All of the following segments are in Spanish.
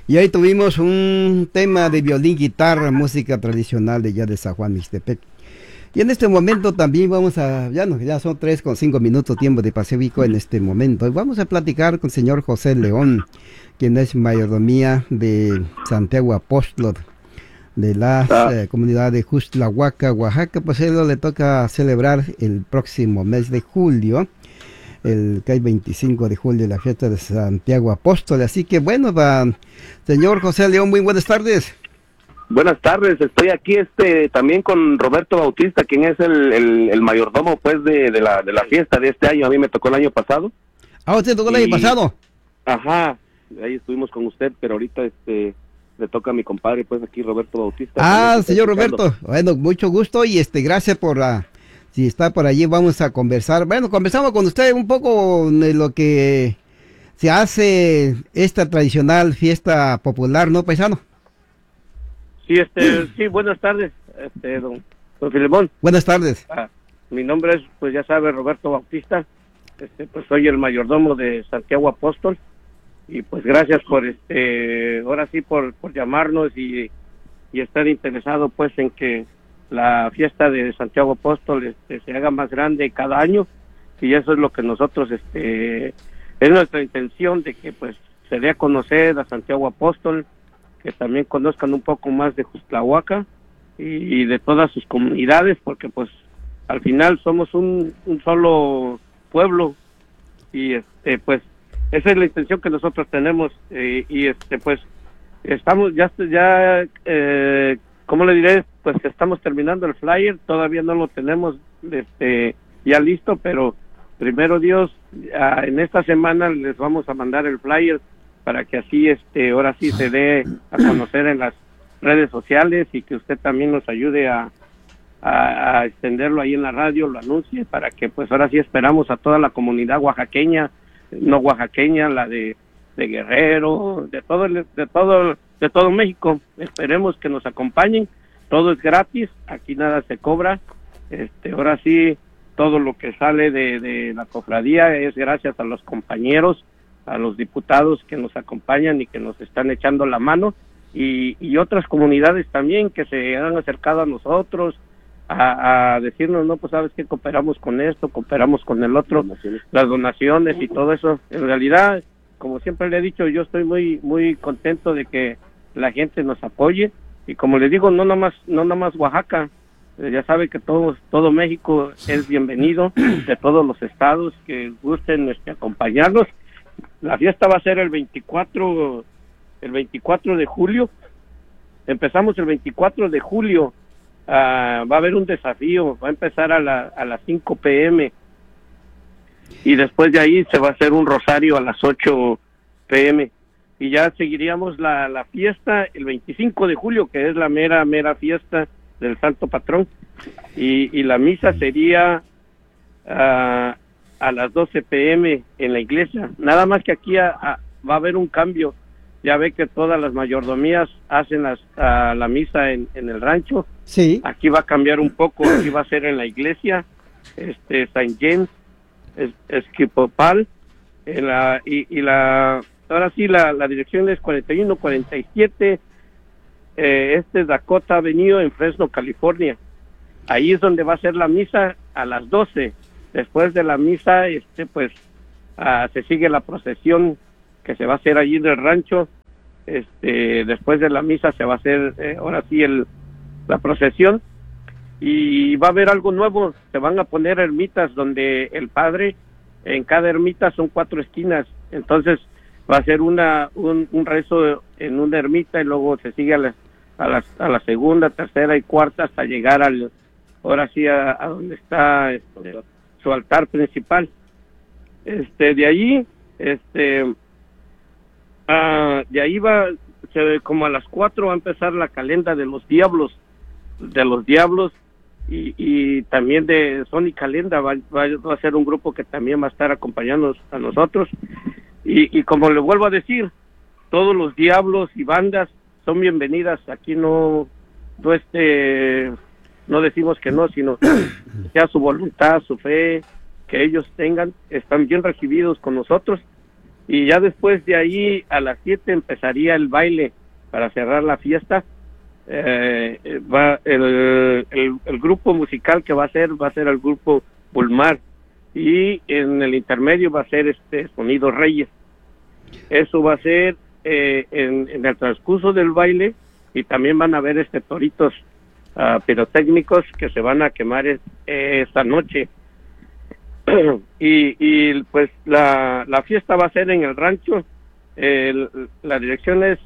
Y ahí tuvimos un tema de violín, guitarra, música tradicional de allá de San Juan Mixtepec. Y en este momento también vamos a, ya son 3:05 tiempo de Pacífico en este momento. Y vamos a platicar con el señor José León, quien es mayordomía de Santiago Apóstol, de la comunidad de Justlahuaca, Oaxaca. Pues a él le toca celebrar el próximo mes de julio, el que hay 25 de julio, la fiesta de Santiago Apóstol. Así que bueno, señor José León, muy buenas tardes. Buenas tardes, estoy aquí también con Roberto Bautista, quien es el mayordomo pues de la fiesta de este año. A mí me tocó el año pasado. Ah, ¿usted tocó el año pasado? Ajá, ahí estuvimos con usted, pero ahorita le toca a mi compadre pues aquí, Roberto Bautista. Ah, señor Roberto, bueno, mucho gusto y gracias por si está por allí vamos a conversar. Bueno, conversamos con usted un poco de lo que se hace esta tradicional fiesta popular, ¿no, paisano? Sí, sí, buenas tardes, don Filemón. Buenas tardes. Mi nombre es, pues ya sabe, Roberto Bautista. Pues soy el mayordomo de Santiago Apóstol y pues gracias por ahora sí por llamarnos y estar interesado pues en que la fiesta de Santiago Apóstol se haga más grande cada año, y eso es lo que nosotros es nuestra intención, de que pues se dé a conocer a Santiago Apóstol, que también conozcan un poco más de Justlahuaca y de todas sus comunidades, porque pues al final somos un solo pueblo, y pues esa es la intención que nosotros tenemos, y pues estamos ya ¿cómo le diré? Pues que estamos terminando el flyer, todavía no lo tenemos ya listo, pero primero Dios, en esta semana les vamos a mandar el flyer para que así ahora sí se dé a conocer en las redes sociales, y que usted también nos ayude a extenderlo ahí en la radio, lo anuncie, para que pues ahora sí esperamos a toda la comunidad oaxaqueña, no oaxaqueña, la de Guerrero, de todo México. Esperemos que nos acompañen, todo es gratis, aquí nada se cobra, ahora sí todo lo que sale de la cofradía es gracias a los compañeros, a los diputados que nos acompañan y que nos están echando la mano, y otras comunidades también que se han acercado a nosotros a decirnos, no, pues sabes que cooperamos con esto, cooperamos con el otro, las donaciones y todo eso. En realidad, como siempre le he dicho, yo estoy muy muy contento de que la gente nos apoye, y como le digo, no nada más Oaxaca, ya sabe que todo México es bienvenido, de todos los estados que gusten acompañarnos. La fiesta va a ser el 24 de julio. Empezamos el 24 de julio. Va a haber un desafío, va a empezar a las 5 p.m. y después de ahí se va a hacer un rosario a las 8 p.m. y ya seguiríamos la fiesta el 25 de julio, que es la mera mera del Santo Patrón, y la misa sería a las 12 p.m. en la iglesia. Nada más que aquí va a haber un cambio. Ya ve que todas las mayordomías hacen la misa en el rancho. Sí. Aquí va a cambiar un poco, aquí va a ser en la iglesia, Saint James, Esquipopal, ahora sí la dirección es 4147, Dakota Avenue en Fresno, California. Ahí es donde va a ser la misa a las 12. Después de la misa, pues se sigue la procesión que se va a hacer allí en el rancho. Después de la misa se va a hacer ahora sí la procesión, y va a haber algo nuevo. Se van a poner ermitas donde el padre, en cada ermita son 4 esquinas, entonces va a ser un rezo en una ermita, y luego se sigue a la segunda, tercera y cuarta hasta llegar ahora sí a donde está su altar principal. De allí de ahí como a las 4 va a empezar la calenda de los diablos, y también de Sony Calenda va a ser un grupo que también va a estar acompañándonos a nosotros, y como le vuelvo a decir, todos los diablos y bandas son bienvenidas. Aquí no decimos que no, sino sea su voluntad, su fe que ellos tengan, están bien recibidos con nosotros. y ya después de ahí a las 7 empezaría el baile para cerrar la fiesta. Va el grupo musical que va a ser el grupo Pulmar, y en el intermedio va a ser Sonido Reyes. Eso va a ser en el transcurso del baile, y también van a haber toritos pirotécnicos que se van a quemar esta noche. y pues la fiesta va a ser en el rancho. La dirección es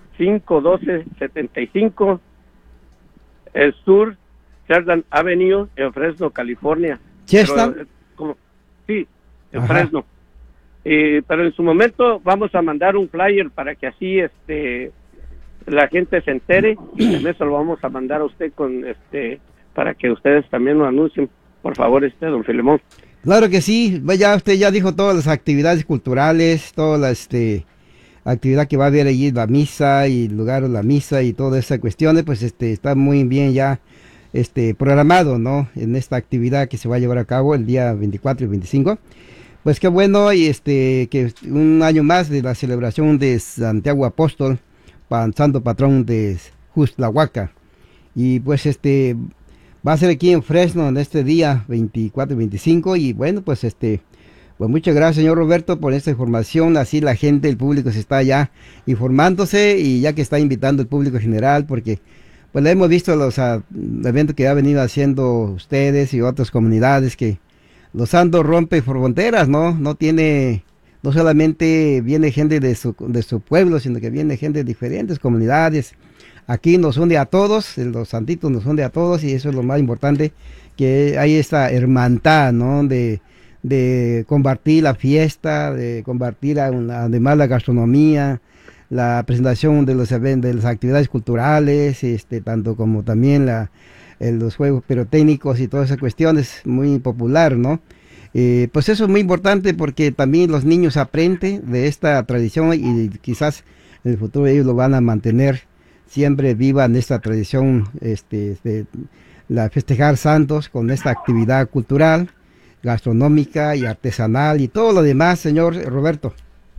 51275 el Sur Chestnut Avenue en Fresno, California. ¿Chestnut? Sí, en Ajá. Fresno. Pero en su momento vamos a mandar un flyer para que así la gente se entere, y también se lo vamos a mandar a usted para que ustedes también lo anuncien, por favor, don Filemón. Claro que sí, ya usted ya dijo todas las actividades culturales, toda la actividad que va a haber allí, la misa y el lugar de la misa y todas esas cuestiones, pues está muy bien ya programado, ¿no? En esta actividad que se va a llevar a cabo el día 24 y 25. Pues qué bueno, y que un año más de la celebración de Santiago Apóstol, santo patrón de Juztlahuaca. Y pues va a ser aquí en Fresno en este día 24 y 25, y bueno, pues pues muchas gracias, señor Roberto, por esta información. Así la gente, el público se está ya informándose, y ya que está invitando el público general, porque pues le hemos visto los eventos que ha venido haciendo ustedes y otras comunidades, que Los Santos rompe fronteras, ¿no? No solamente viene gente de su pueblo, sino que viene gente de diferentes comunidades. Aquí nos une a todos, los santitos nos une a todos, y eso es lo más importante, que hay esta hermandad, ¿no? De compartir la fiesta, de compartir además la gastronomía, la presentación de los eventos, de las actividades culturales, tanto como también los juegos pirotécnicos y todas esas cuestiones, muy popular, ¿no? Pues eso es muy importante, porque también los niños aprenden de esta tradición, y quizás en el futuro ellos lo van a mantener, siempre vivan esta tradición, de la festejar santos con esta actividad cultural, gastronómica y artesanal y todo lo demás, señor Roberto.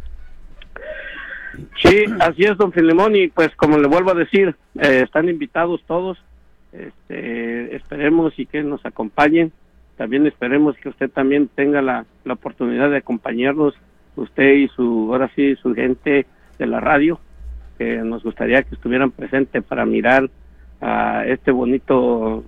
Sí, así es, don Filemón, y pues como le vuelvo a decir, están invitados todos. Esperemos y que nos acompañen. También esperemos que usted también tenga la oportunidad de acompañarnos, usted y su gente de la radio, que nos gustaría que estuvieran presentes para mirar a este bonito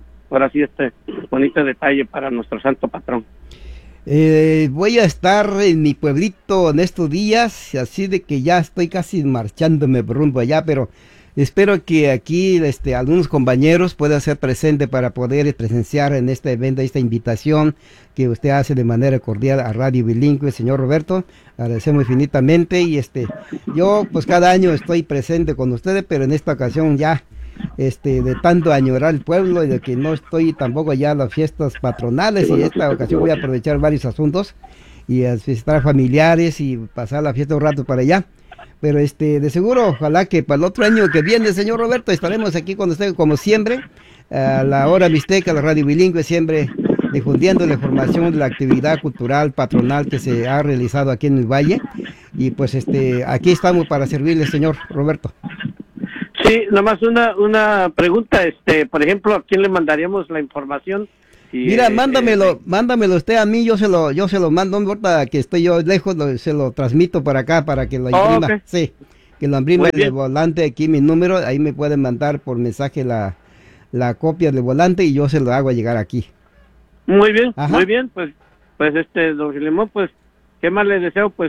detalle para nuestro santo patrón. Voy a estar en mi pueblito en estos días, así de que ya estoy casi marchándome rumbo allá, pero espero que aquí algunos compañeros puedan ser presentes para poder presenciar en este evento, esta invitación que usted hace de manera cordial a Radio Bilingüe, señor Roberto. Agradecemos infinitamente, y yo pues cada año estoy presente con ustedes, pero en esta ocasión ya de tanto añorar el pueblo y de que no estoy tampoco ya en las fiestas patronales, y esta ocasión voy a aprovechar varios asuntos y a visitar familiares y pasar la fiesta un rato para allá. Pero de seguro, ojalá que para el otro año que viene, señor Roberto, estaremos aquí con usted como siempre, a la hora mixteca, la Radio Bilingüe, siempre difundiendo la información de la actividad cultural patronal que se ha realizado aquí en el Valle. Y pues aquí estamos para servirle, señor Roberto. Sí, nomás una pregunta, por ejemplo, ¿a quién le mandaríamos la información? Mira, mándamelo usted a mí, yo se lo mando, no importa que estoy yo lejos, se lo transmito para acá para que lo imprima. Okay. Sí, que lo imprima en el volante, aquí mi número, ahí me pueden mandar por mensaje la copia del volante, y yo se lo hago llegar aquí. Muy bien, Ajá. Muy bien, pues don Filemón, pues qué más le deseo, pues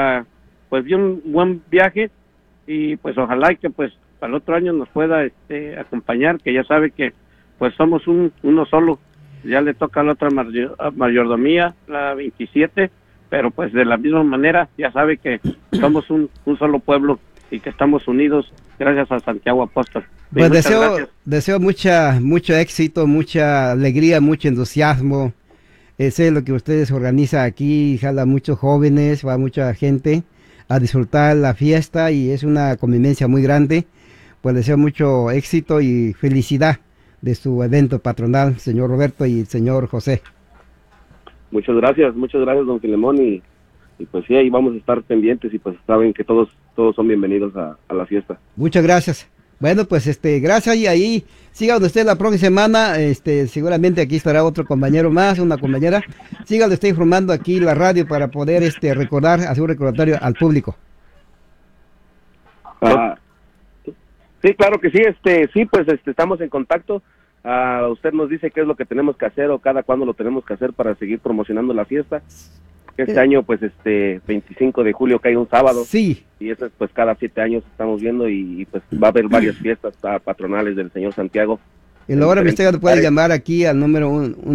bien buen viaje, y pues ojalá que pues para el otro año nos pueda acompañar, que ya sabe que pues somos uno solo. Ya le toca a la otra mayordomía, la 27, pero pues de la misma manera ya sabe que somos un solo pueblo y que estamos unidos gracias a Santiago Apóstol. Pues deseo mucho éxito, mucha alegría, mucho entusiasmo. Sé lo que ustedes organizan aquí, jala muchos jóvenes, va mucha gente a disfrutar la fiesta, y es una convivencia muy grande. Pues deseo mucho éxito y felicidad de su evento patronal, señor Roberto y señor José. Muchas gracias, don Filemón, y pues sí, ahí vamos a estar pendientes y pues saben que todos son bienvenidos a la fiesta. Muchas gracias. Bueno, pues gracias y ahí sigan usted la próxima semana, seguramente aquí estará otro compañero más, una compañera. Sigan usted informando aquí la radio para poder recordar, hacer un recordatorio al público. Sí, claro que sí, sí, pues estamos en contacto. Usted nos dice qué es lo que tenemos que hacer o cada cuándo lo tenemos que hacer para seguir promocionando la fiesta. Este año, pues, 25 de julio cae un sábado. Sí. Y eso es, pues, cada 7 años estamos viendo y pues, va a haber varias fiestas patronales del Señor Santiago. Y ahora usted puede llamar aquí al número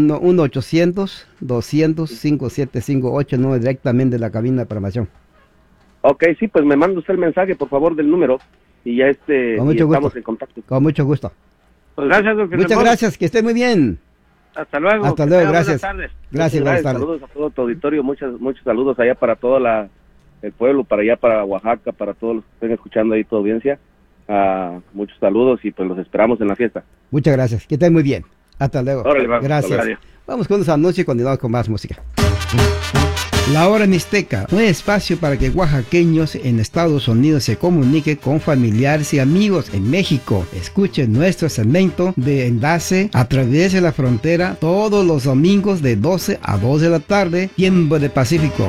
1-800-200-5758, directamente de la cabina de programación. Ok, sí, pues me manda usted el mensaje, por favor, del número. Y ya Con mucho gusto. estamos en contacto. Con mucho gusto. Pues gracias, don Muchas gracias, que esté muy bien. Hasta luego. Hasta luego, gracias. Buenas tardes. Gracias, buenas tardes. Saludos a todo tu auditorio, muchos saludos allá para todo el pueblo, para allá, para Oaxaca, para todos los que estén escuchando ahí tu audiencia. Muchos saludos y pues los esperamos en la fiesta. Muchas gracias, que estén muy bien. Hasta luego. Órale, gracias. Adiós. Vamos con los anuncios y continuamos con más música. La Hora Mixteca, un espacio para que oaxaqueños en Estados Unidos se comuniquen con familiares y amigos en México. Escuchen nuestro segmento de enlace a través de la frontera todos los domingos de 12 a 2 de la tarde, tiempo de Pacífico.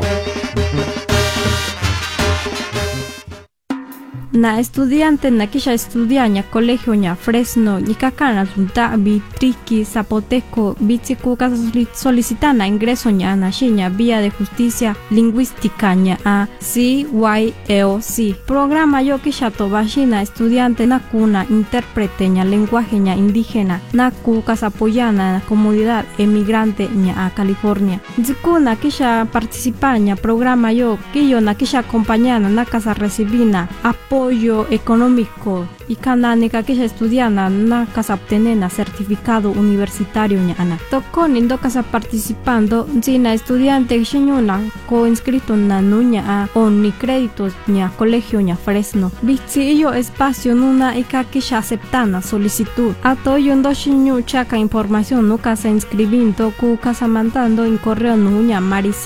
Na estudiante na kisha estudiaña colegio ña Fresno ni kakana junta Triqui Zapoteco Bitsicuca solicitana ingreso ña na xiña vía de justicia lingüística ña a CYEOC programa yo kisha tobashina estudiante na cuna intérprete ña lenguaje ña indígena na cuca apoyana na comunidad emigrante ña a California zikuna kisha participaña programa yo na kisha acompañana na casa recibina apoyo económico y canánica que ya estudiana na casa obtenena certificado universitario ñana tocó nindo casa participando zina estudiante xiñuna co-inscrito na nuña a ni créditos ña colegio ña Fresno bitsi yo espacio nuna ika que ya aceptana solicitud atoyo ndo xiñu chaca información no casa inscribiendo cu casa mandando en correo nuña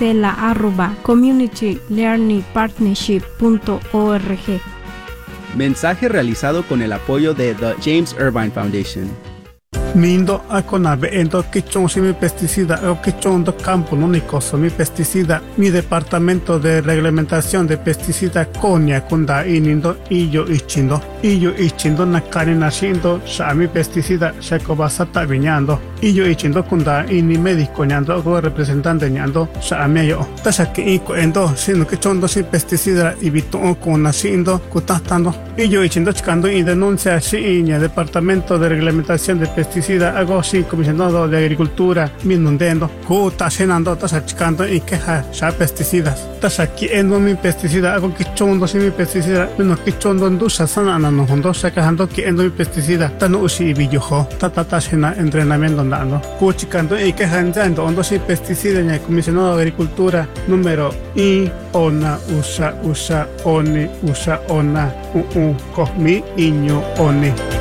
maricela@communitylearningpartnership.org. Mensaje realizado con el apoyo de The James Irvine Foundation. Mindo akonabe endo kichon mi pesticida o kichon do campo único mi pesticida mi departamento de reglamentación de pesticida konya kunda inindo iyo ichindo na karina shindo shami pesticida shakobasata viñando iyo ichindo kunda ini médico ñando go representante ñando shami yo tashaki iko endo sino kichon do sin pesticida ibito con nashindo kutastando iyo ichindo chikando y denuncia shiña departamento de reglamentación de pesticida hago sí comisionado de agricultura minundendo ku ta senando ta sachikando y queja ya pesticidas ta saki endo mi pesticida hago kichondo si mi pesticida no kichondo ndusa sana no hondo sacando que endo mi pesticida ta no usi biyojo ta sena entrenamiento dando ku chikando y queja endo ondo si pesticida en comisionado de agricultura número I ona usa oni usa ona komi iño oni